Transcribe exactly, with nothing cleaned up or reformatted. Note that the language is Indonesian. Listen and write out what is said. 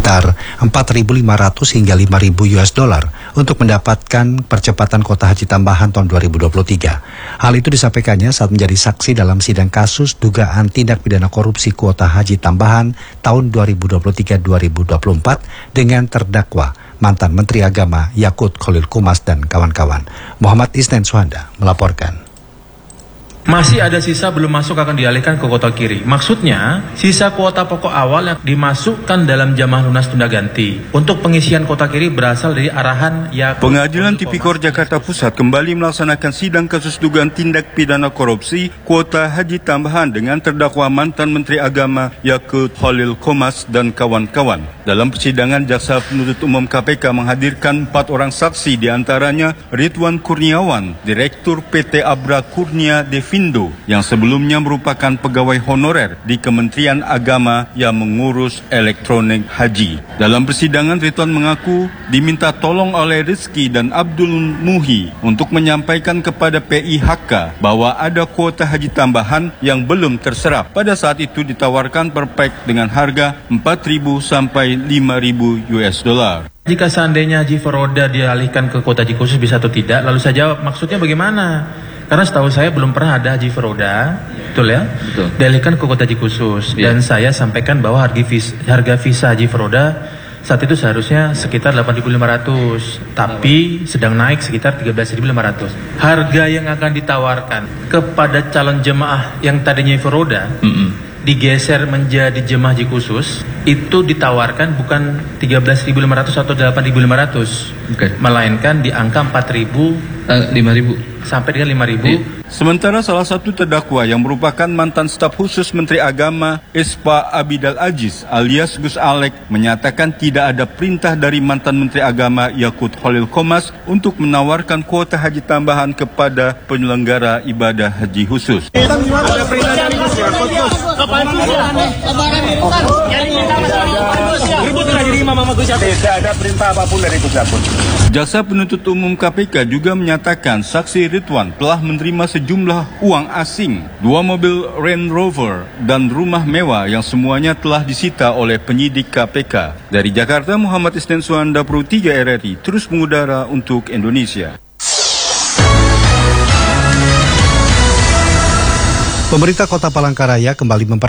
sekitar empat ribu lima ratus hingga lima ribu U S dollar untuk mendapatkan percepatan kuota haji tambahan tahun dua ribu dua puluh tiga. Hal itu disampaikannya saat menjadi saksi dalam sidang kasus dugaan tindak pidana korupsi kuota haji tambahan tahun dua ribu dua puluh tiga dua ribu dua puluh empat dengan terdakwa mantan Menteri Agama Yakut Khalil Qomas dan kawan-kawan. Muhammad Isnen Suhanda melaporkan. Masih ada sisa belum masuk akan dialihkan ke kuota kiri. Maksudnya, sisa kuota pokok awal yang dimasukkan dalam jamaah lunas tunda ganti. Untuk pengisian kuota kiri berasal dari arahan ya. Pengadilan Tipikor Jakarta Pusat kembali melaksanakan sidang kasus dugaan tindak pidana korupsi kuota haji tambahan dengan terdakwa mantan Menteri Agama Yakut Khalil Qomas dan kawan-kawan. Dalam persidangan, Jaksa Penuntut Umum K P K menghadirkan empat orang saksi, diantaranya Ridwan Kurniawan, Direktur P T Abra Kurnia Devi Indo, yang sebelumnya merupakan pegawai honorer di Kementerian Agama yang mengurus elektronik haji. Dalam persidangan, Ridwan mengaku diminta tolong oleh Rizky dan Abdul Muhi untuk menyampaikan kepada P I H K bahwa ada kuota haji tambahan yang belum terserap. Pada saat itu ditawarkan per pack dengan harga empat ribu sampai lima ribu U S dollar. Jika seandainya haji foroda dialihkan ke kuota haji khusus bisa atau tidak? Lalu saya jawab, maksudnya bagaimana? Karena setahu saya belum pernah ada haji foroda, betul ya? Betul. Dialihkan ke kuota haji khusus. Yeah. Dan saya sampaikan bahwa harga visa, harga visa haji foroda saat itu seharusnya sekitar delapan ribu lima ratus, tapi sedang naik sekitar tiga belas ribu lima ratus. Harga yang akan ditawarkan kepada calon jemaah yang tadinya foroda, mm-hmm. digeser menjadi jemaah haji khusus, itu ditawarkan bukan tiga belas ribu lima ratus atau delapan ribu lima ratus, okay. Melainkan di angka empat ribu, uh, lima ribu sampai dengan lima ribu. Sementara salah satu terdakwa yang merupakan mantan staf khusus Menteri Agama Ispa Abidal Aziz alias Gus Alek menyatakan tidak ada perintah dari mantan Menteri Agama Yakut Khalil Qomas untuk menawarkan kuota haji tambahan kepada penyelenggara ibadah haji khusus. Ada perintah dari Gus Tidak ada perintah apapun dari Gus Yapur. Jaksa Penuntut Umum K P K juga menyatakan saksi Ridwan telah menerima sejumlah uang asing, dua mobil Range Rover, dan rumah mewah yang semuanya telah disita oleh penyidik K P K. Dari Jakarta, Muhammad Isnen Suhanda, Pro tiga R R I, terus mengudara untuk Indonesia. Pemerintah Kota Palangkaraya kembali memper